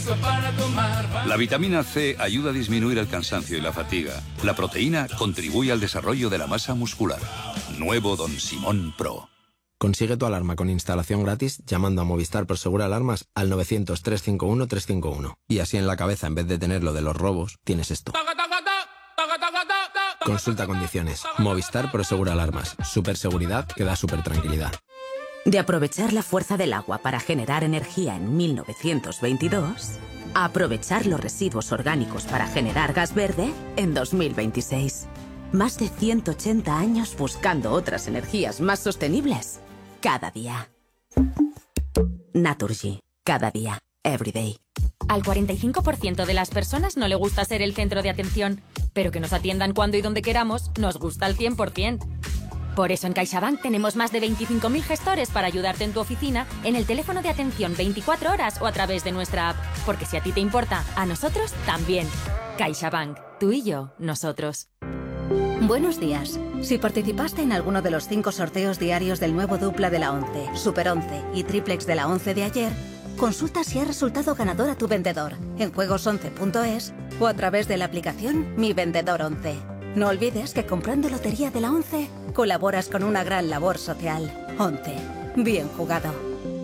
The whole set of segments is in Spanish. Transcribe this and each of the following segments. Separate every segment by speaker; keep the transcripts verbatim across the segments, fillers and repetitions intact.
Speaker 1: La vitamina C ayuda a disminuir el cansancio y la fatiga. La proteína contribuye al desarrollo de la masa muscular. Nuevo Don Simón Pro.
Speaker 2: Consigue tu alarma con instalación gratis llamando a Movistar Prosegur Alarmas al novecientos, trescientos cincuenta y uno, trescientos cincuenta y uno. Y así en la cabeza, en vez de tener lo de los robos, tienes esto. Consulta condiciones. Movistar Prosegur Alarmas. Superseguridad que da super tranquilidad.
Speaker 3: De aprovechar la fuerza del agua para generar energía en mil novecientos veintidós, a aprovechar los residuos orgánicos para generar gas verde en dos mil veintiséis. Más de ciento ochenta años buscando otras energías más sostenibles. Cada día. Naturgy. Cada día. Everyday.
Speaker 4: Al cuarenta y cinco por ciento de las personas no le gusta ser el centro de atención, pero que nos atiendan cuando y donde queramos nos gusta al cien por ciento. Por eso en CaixaBank tenemos más de veinticinco mil gestores para ayudarte en tu oficina, en el teléfono de atención veinticuatro horas o a través de nuestra app. Porque si a ti te importa, a nosotros también. CaixaBank. Tú y yo, nosotros.
Speaker 5: Buenos días. Si participaste en alguno de los cinco sorteos diarios del nuevo Dupla de la once, Super once y Triplex de la once de ayer, consulta si ha resultado ganador a tu vendedor en juegos once punto es o a través de la aplicación Mi Vendedor once. No olvides que comprando Lotería de la once colaboras con una gran labor social. once. Bien jugado.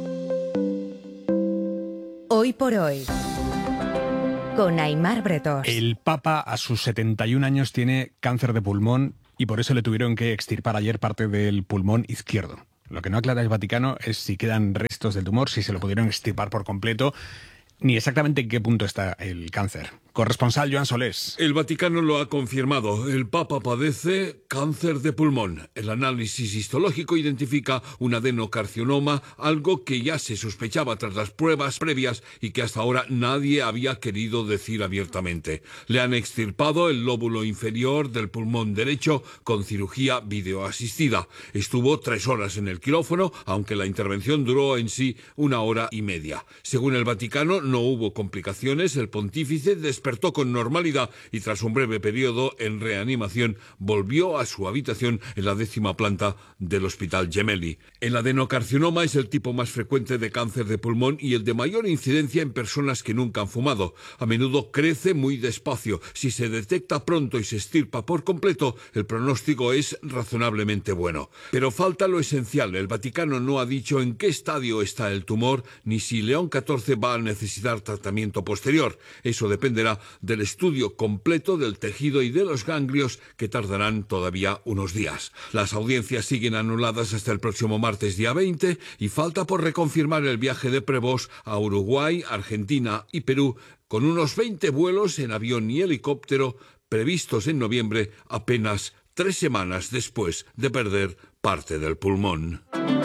Speaker 6: Hoy por hoy, con Aimar Bretos.
Speaker 7: El Papa a sus setenta y un años tiene cáncer de pulmón y por eso le tuvieron que extirpar ayer parte del pulmón izquierdo. Lo que no aclara el Vaticano es si quedan restos del tumor, si se lo pudieron extirpar por completo, ni exactamente en qué punto está el cáncer. Corresponsal Joan Solés.
Speaker 8: El Vaticano lo ha confirmado. El Papa padece cáncer de pulmón. El análisis histológico identifica un adenocarcinoma, algo que ya se sospechaba tras las pruebas previas y que hasta ahora nadie había querido decir abiertamente. Le han extirpado el lóbulo inferior del pulmón derecho con cirugía videoasistida. Estuvo tres horas en el quirófano, aunque la intervención duró en sí una hora y media. Según el Vaticano, no hubo complicaciones. El pontífice despertó con normalidad y tras un breve periodo en reanimación volvió a su habitación en la décima planta del Hospital Gemelli. El adenocarcinoma es el tipo más frecuente de cáncer de pulmón y el de mayor incidencia en personas que nunca han fumado. A menudo crece muy despacio. Si se detecta pronto y se extirpa por completo, el pronóstico es razonablemente bueno. Pero falta lo esencial. El Vaticano no ha dicho en qué estadio está el tumor ni si León catorce va a necesitar tratamiento posterior. Eso dependerá del estudio completo del tejido y de los ganglios que tardarán todavía unos días. Las audiencias siguen anuladas hasta el próximo martes día veinte y falta por reconfirmar el viaje de Prevost a Uruguay, Argentina y Perú con unos veinte vuelos en avión y helicóptero previstos en noviembre, apenas tres semanas después de perder parte del pulmón.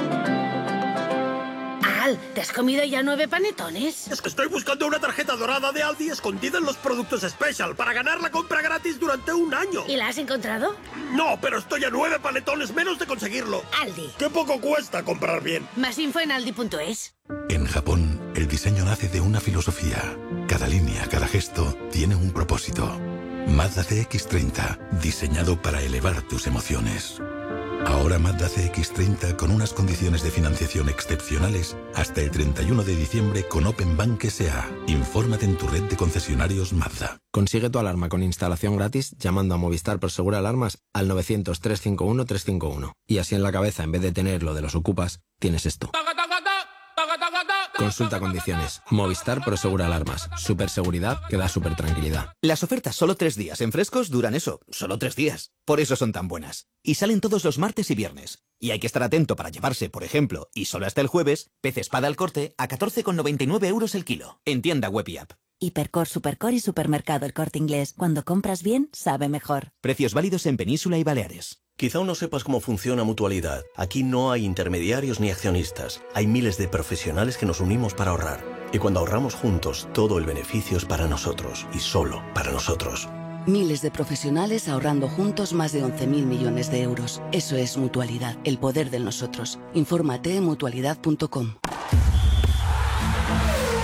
Speaker 9: ¿Te has comido ya nueve panetones?
Speaker 10: Es que estoy buscando una tarjeta dorada de Aldi escondida en los productos Special para ganar la compra gratis durante un año.
Speaker 9: ¿Y la has encontrado?
Speaker 10: No, pero estoy a nueve panetones menos de conseguirlo.
Speaker 9: Aldi.
Speaker 10: ¡Qué poco cuesta comprar bien!
Speaker 9: Más info en aldi punto es.
Speaker 11: En Japón, el diseño nace de una filosofía. Cada línea, cada gesto, tiene un propósito. Mazda C X treinta, diseñado para elevar tus emociones. Ahora Mazda C X treinta con unas condiciones de financiación excepcionales hasta el treinta y uno de diciembre con Open Bank S A. Infórmate en tu red de concesionarios Mazda.
Speaker 2: Consigue tu alarma con instalación gratis llamando a Movistar Prosegur Alarmas al novecientos, trescientos cincuenta y uno, trescientos cincuenta y uno. Y así en la cabeza, en vez de tener lo de los ocupas, tienes esto. Consulta condiciones. Movistar Prosegur Alarmas. Superseguridad que da super tranquilidad.
Speaker 12: Las ofertas solo tres días en Frescos duran eso, solo tres días. Por eso son tan buenas. Y salen todos los martes y viernes. Y hay que estar atento para llevarse, por ejemplo, y solo hasta el jueves, pez espada al corte a catorce con noventa y nueve euros el kilo. En tienda web y app.
Speaker 3: Hipercor, Supercor y Supermercado El Corte Inglés. Cuando compras bien, sabe mejor.
Speaker 12: Precios válidos en Península y Baleares.
Speaker 13: Quizá aún no sepas cómo funciona Mutualidad. Aquí no hay intermediarios ni accionistas. Hay miles de profesionales que nos unimos para ahorrar. Y cuando ahorramos juntos, todo el beneficio es para nosotros. Y solo para nosotros.
Speaker 14: Miles de profesionales ahorrando juntos más de once mil millones de euros. Eso es Mutualidad, el poder del nosotros. Infórmate en mutualidad punto com.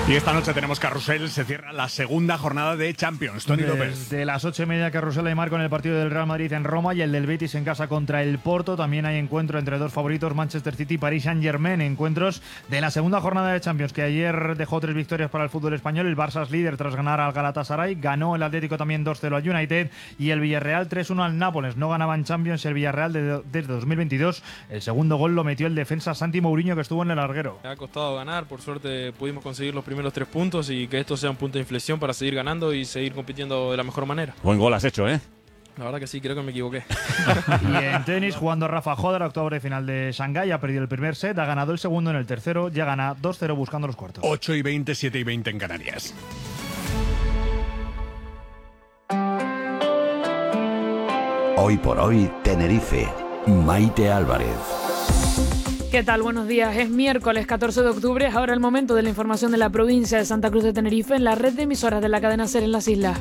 Speaker 7: Y esta noche tenemos carrusel, se cierra la segunda jornada de Champions. Tony López.
Speaker 15: De las ocho y media, carrusel Aymar con el partido del Real Madrid en Roma y el del Betis en casa contra el Porto. También hay encuentro entre dos favoritos, Manchester City y Paris Saint-Germain. Encuentros de la segunda jornada de Champions, que ayer dejó tres victorias para el fútbol español. El Barça es líder tras ganar al Galatasaray. Ganó el Atlético también dos cero al United. Y el Villarreal tres uno al Nápoles. No ganaba en Champions el Villarreal desde, desde dos mil veintidós. El segundo gol lo metió el defensa Santi Mourinho, que estuvo en el larguero.
Speaker 16: Me ha costado ganar. Por suerte pudimos conseguir los primeros tres puntos y que esto sea un punto de inflexión para seguir ganando y seguir compitiendo de la mejor manera.
Speaker 17: Buen gol has hecho, ¿eh?
Speaker 16: La verdad que sí, creo que me equivoqué.
Speaker 15: Y en tenis, jugando Rafa Joder, octavo de final de Shanghái, ha perdido el primer set, ha ganado el segundo en el tercero, ya gana dos cero buscando los cuartos.
Speaker 7: ocho y veinte, siete y veinte en Canarias.
Speaker 18: Hoy por hoy, Tenerife. Maite Álvarez.
Speaker 19: ¿Qué tal? Buenos días. Es miércoles catorce de octubre. Es ahora el momento de la información de la provincia de Santa Cruz de Tenerife en la red de emisoras de la cadena SER en las islas.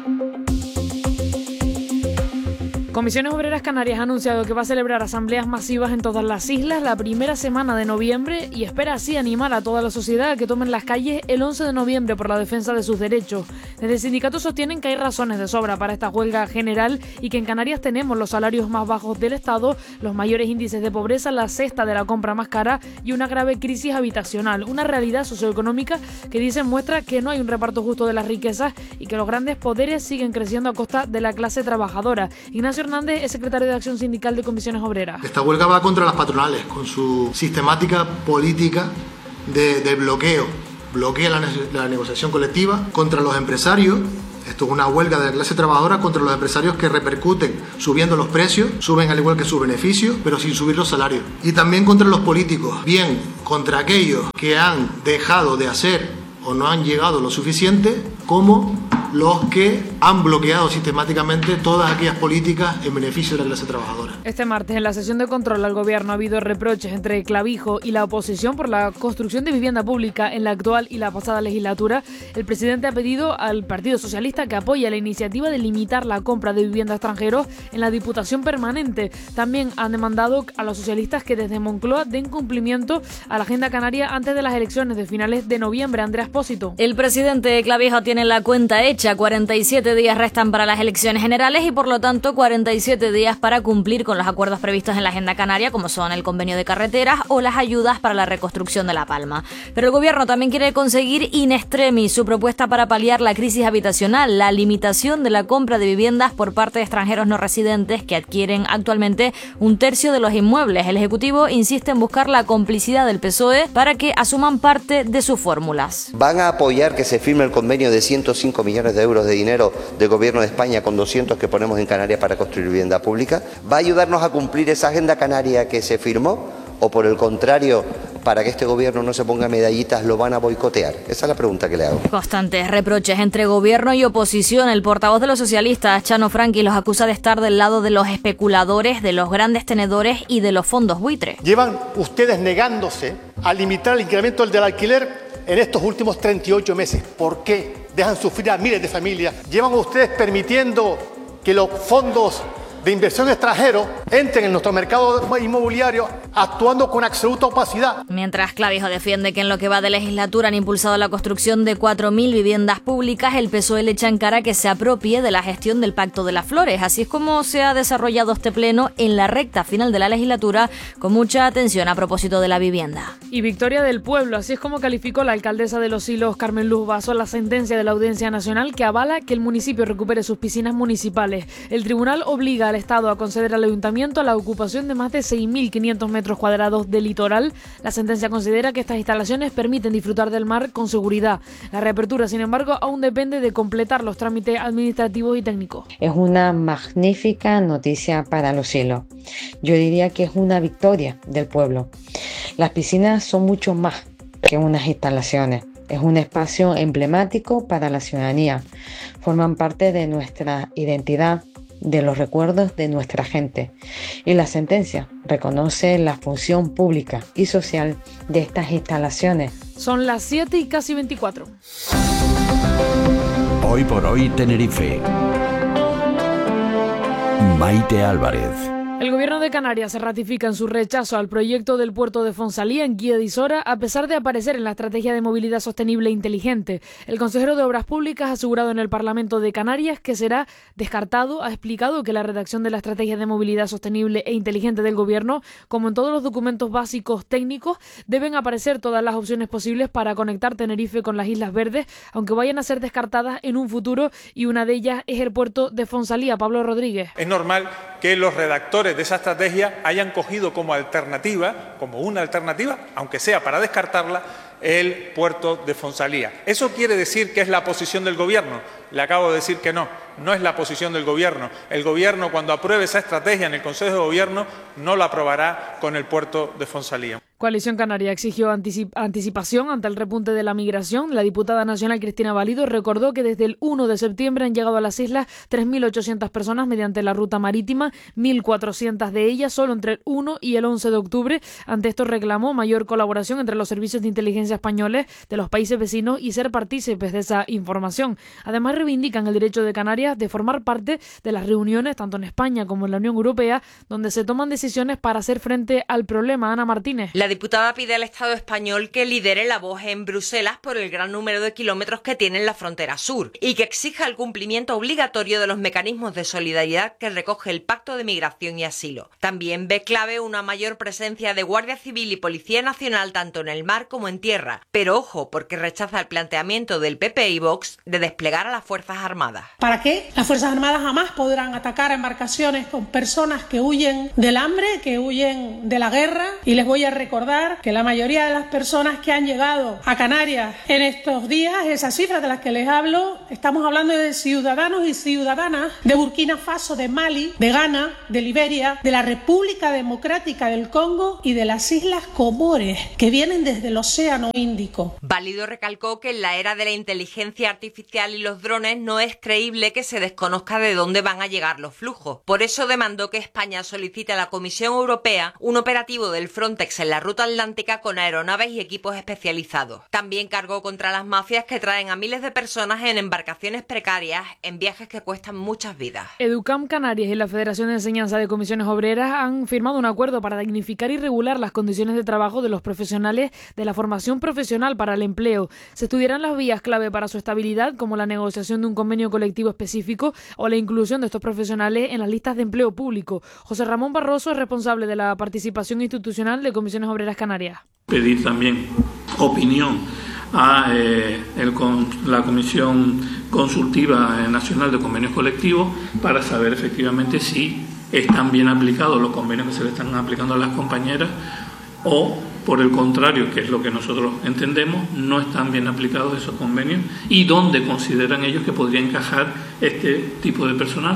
Speaker 19: Comisiones Obreras Canarias ha anunciado que va a celebrar asambleas masivas en todas las islas la primera semana de noviembre y espera así animar a toda la sociedad a que tomen las calles el once de noviembre por la defensa de sus derechos. Desde el sindicato sostienen que hay razones de sobra para esta huelga general y que en Canarias tenemos los salarios más bajos del Estado, los mayores índices de pobreza, la cesta de la compra más cara y una grave crisis habitacional. Una realidad socioeconómica que dicen muestra que no hay un reparto justo de las riquezas y que los grandes poderes siguen creciendo a costa de la clase trabajadora. Ignacio Hernández es secretario de Acción Sindical de Comisiones Obreras.
Speaker 20: Esta huelga va contra las patronales, con su sistemática política de, de bloqueo. Bloquea la, la negociación colectiva contra los empresarios. Esto es una huelga de la clase trabajadora contra los empresarios que repercuten subiendo los precios, suben al igual que sus beneficios, pero sin subir los salarios. Y también contra los políticos, bien contra aquellos que han dejado de hacer o no han llegado lo suficiente, como los que han bloqueado sistemáticamente todas aquellas políticas en beneficio de la clase trabajadora.
Speaker 19: Este martes, en la sesión de control al gobierno, ha habido reproches entre Clavijo y la oposición por la construcción de vivienda pública en la actual y la pasada legislatura. El presidente ha pedido al Partido Socialista que apoye la iniciativa de limitar la compra de vivienda a extranjeros en la Diputación Permanente. También han demandado a los socialistas que desde Moncloa den cumplimiento a la agenda canaria antes de las elecciones de finales de noviembre. Andrea Espósito.
Speaker 21: El presidente Clavijo tiene la cuenta hecha. cuarenta y siete días restan para las elecciones generales y por lo tanto cuarenta y siete días para cumplir con los acuerdos previstos en la agenda canaria, como son el convenio de carreteras o las ayudas para la reconstrucción de La Palma. Pero el gobierno también quiere conseguir in extremis su propuesta para paliar la crisis habitacional, la limitación de la compra de viviendas por parte de extranjeros no residentes que adquieren actualmente un tercio de los inmuebles. El Ejecutivo insiste en buscar la complicidad del P S O E para que asuman parte de sus fórmulas.
Speaker 22: ¿Van a apoyar que se firme el convenio de ciento cinco millones de euros de dinero del Gobierno de España con doscientos que ponemos en Canarias para construir vivienda pública? ¿Va a ayudarnos a cumplir esa agenda canaria que se firmó? ¿O por el contrario, para que este gobierno no se ponga medallitas, lo van a boicotear? Esa es la pregunta que le hago.
Speaker 21: Constantes reproches entre gobierno y oposición. El portavoz de los socialistas, Chano Franqui, los acusa de estar del lado de los especuladores, de los grandes tenedores y de los fondos buitre.
Speaker 23: Llevan ustedes negándose a limitar el incremento del alquiler en estos últimos treinta y ocho meses. ¿Por qué? Dejan sufrir a miles de familias. Llevan ustedes permitiendo que los fondos de inversión extranjeros entren en nuestro mercado inmobiliario actuando con absoluta opacidad.
Speaker 21: Mientras Clavijo defiende que en lo que va de legislatura han impulsado la construcción de cuatro mil viviendas públicas, el P S O E le echa en cara que se apropie de la gestión del Pacto de las Flores. Así es como se ha desarrollado este pleno en la recta final de la legislatura, con mucha atención a propósito de la vivienda.
Speaker 19: Y victoria del pueblo, así es como calificó la alcaldesa de Los Silos, Carmen Luz Vaso, la sentencia de la Audiencia Nacional que avala que el municipio recupere sus piscinas municipales. El tribunal obliga al Estado a conceder al Ayuntamiento la ocupación de más de seis mil quinientos metros cuadrados de litoral. La sentencia considera que estas instalaciones permiten disfrutar del mar con seguridad. La reapertura, sin embargo, aún depende de completar los trámites administrativos y técnicos.
Speaker 24: Es una magnífica noticia para Los Silos. Yo diría que es una victoria del pueblo. Las piscinas son mucho más que unas instalaciones. Es un espacio emblemático para la ciudadanía. Forman parte de nuestra identidad, de los recuerdos de nuestra gente. Y la sentencia reconoce la función pública y social de estas instalaciones.
Speaker 19: Son las siete y casi veinticuatro.
Speaker 18: Hoy por hoy, Tenerife. Maite Álvarez.
Speaker 19: El gobierno de Canarias se ratifica en su rechazo al proyecto del puerto de Fonsalía en Guía de Isora, a pesar de aparecer en la Estrategia de Movilidad Sostenible e Inteligente. El consejero de Obras Públicas ha asegurado en el Parlamento de Canarias que será descartado. Ha explicado que la redacción de la Estrategia de Movilidad Sostenible e Inteligente del gobierno, como en todos los documentos básicos técnicos, deben aparecer todas las opciones posibles para conectar Tenerife con las Islas Verdes, aunque vayan a ser descartadas en un futuro, y una de ellas es el puerto de Fonsalía. Pablo Rodríguez.
Speaker 1: Es normal que los redactores de esa estrategia hayan cogido como alternativa, como una alternativa, aunque sea para descartarla, el puerto de Fonsalía. ¿Eso quiere decir que es la posición del Gobierno? Le acabo de decir que no, no es la posición del Gobierno. El Gobierno, cuando apruebe esa estrategia en el Consejo de Gobierno, no la aprobará con el puerto de Fonsalía.
Speaker 19: Coalición Canaria exigió anticip- anticipación ante el repunte de la migración. La diputada nacional Cristina Valido recordó que desde el uno de septiembre han llegado a las islas tres mil ochocientas personas mediante la ruta marítima, mil cuatrocientas de ellas solo entre el uno y el once de octubre. Ante esto reclamó mayor colaboración entre los servicios de inteligencia españoles de los países vecinos y ser partícipes de esa información. Además, reivindican el derecho de Canarias de formar parte de las reuniones, tanto en España como en la Unión Europea, donde se toman decisiones para hacer frente al problema. Ana Martínez.
Speaker 4: La diputada pide al Estado español que lidere la voz en Bruselas por el gran número de kilómetros que tiene en la frontera sur y que exija el cumplimiento obligatorio de los mecanismos de solidaridad que recoge el Pacto de Migración y Asilo. También ve clave una mayor presencia de Guardia Civil y Policía Nacional tanto en el mar como en tierra, pero ojo, porque rechaza el planteamiento del P P y Vox de desplegar a las Fuerzas Armadas.
Speaker 5: ¿Para qué? Las Fuerzas Armadas jamás podrán atacar a embarcaciones con personas que huyen del hambre, que huyen de la guerra, y les voy a recordar que la mayoría de las personas que han llegado a Canarias en estos días, esas cifras de las que les hablo, estamos hablando de ciudadanos y ciudadanas de Burkina Faso, de Mali, de Ghana, de Liberia, de la República Democrática del Congo y de las Islas Comores, que vienen desde el Océano Índico.
Speaker 4: Valido recalcó que en la era de la inteligencia artificial y los drones no es creíble que se desconozca de dónde van a llegar los flujos. Por eso demandó que España solicite a la Comisión Europea un operativo del Frontex en la ruta atlántica con aeronaves y equipos especializados. También cargó contra las mafias que traen a miles de personas en embarcaciones precarias en viajes que cuestan muchas vidas.
Speaker 19: Educam Canarias y la Federación de Enseñanza de Comisiones Obreras han firmado un acuerdo para dignificar y regular las condiciones de trabajo de los profesionales de la formación profesional para el empleo. Se estudiarán las vías clave para su estabilidad, como la negociación de un convenio colectivo específico o la inclusión de estos profesionales en las listas de empleo público. José Ramón Barroso es responsable de la participación institucional de Comisiones Obreras Canarias.
Speaker 17: Pedir también opinión a eh, el, con, la Comisión Consultiva Nacional de Convenios Colectivos para saber efectivamente si están bien aplicados los convenios que se le están aplicando a las compañeras o, por el contrario, que es lo que nosotros entendemos, no están bien aplicados esos convenios y dónde consideran ellos que podría encajar este tipo de personal.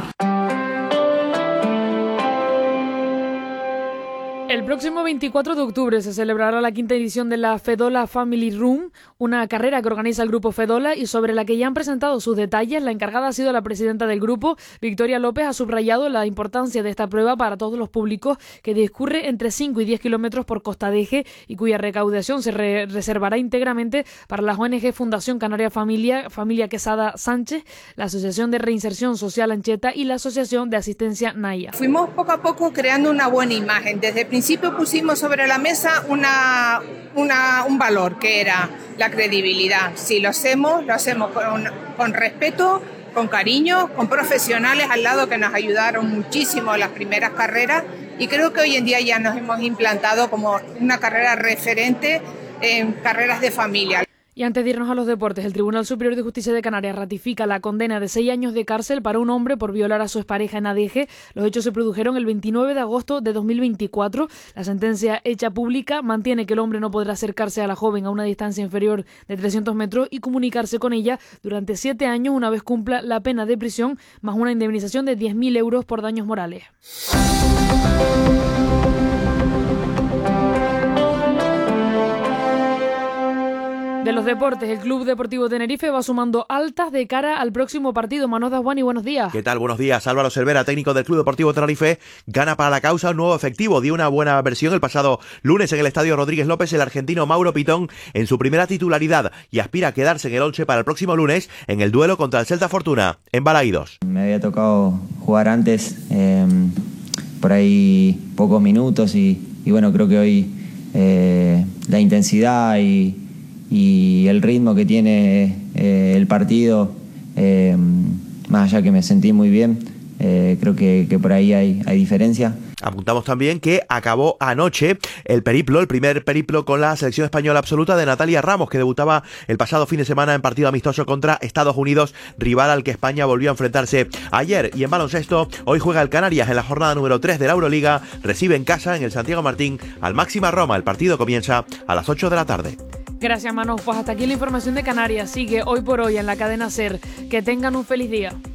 Speaker 19: El próximo veinticuatro de octubre se celebrará la quinta edición de la Fedola Family Room, una carrera que organiza el grupo Fedola y sobre la que ya han presentado sus detalles. La encargada ha sido la presidenta del grupo. Victoria López ha subrayado la importancia de esta prueba para todos los públicos, que discurre entre cinco y diez kilómetros por Costa de Eje y cuya recaudación se re reservará íntegramente para las O N G Fundación Canaria Familia, Familia Quesada Sánchez, la Asociación de Reinserción Social Ancheta y la Asociación de Asistencia Naya.
Speaker 25: Fuimos poco a poco creando una buena imagen. Desde el principio pusimos sobre la mesa una, una, un valor que era la credibilidad. Si lo hacemos, lo hacemos con, con respeto, con cariño, con profesionales al lado que nos ayudaron muchísimo en las primeras carreras y creo que hoy en día ya nos hemos implantado como una carrera referente en carreras de familia.
Speaker 19: Y antes de irnos a los deportes, el Tribunal Superior de Justicia de Canarias ratifica la condena de seis años de cárcel para un hombre por violar a su expareja en Adeje. Los hechos se produjeron el veintinueve de agosto de dos mil veinticuatro. La sentencia hecha pública mantiene que el hombre no podrá acercarse a la joven a una distancia inferior de trescientos metros y comunicarse con ella durante siete años una vez cumpla la pena de prisión, más una indemnización de diez mil euros por daños morales. De los deportes, el Club Deportivo Tenerife va sumando altas de cara al próximo partido. Manos Dasguani, buenos días.
Speaker 26: ¿Qué tal? Buenos días. Álvaro Cervera, técnico del Club Deportivo Tenerife, gana para la causa un nuevo efectivo. Dio una buena versión el pasado lunes en el Estadio Rodríguez López el argentino Mauro Pitón en su primera titularidad y aspira a quedarse en el once para el próximo lunes en el duelo contra el Celta Fortuna en Balaídos.
Speaker 27: Me había tocado jugar antes eh,
Speaker 2: por ahí pocos minutos y, y bueno, creo que hoy eh, la intensidad y, y el ritmo que tiene eh, el partido, eh, más allá que me sentí muy bien, eh, creo que, que por ahí hay, hay diferencia.
Speaker 26: Apuntamos también que acabó anoche el periplo, el primer periplo con la selección española absoluta de Natalia Ramos, que debutaba el pasado fin de semana en partido amistoso contra Estados Unidos, rival al que España volvió a enfrentarse ayer. Y en baloncesto, hoy juega el Canarias en la jornada número tres de la Euroliga, recibe en casa en el Santiago Martín al Máxima Roma. El partido comienza a las ocho de la tarde.
Speaker 19: Gracias, Manu. Pues hasta aquí la información de Canarias. Sigue Hoy por Hoy en la cadena SER. Que tengan un feliz día.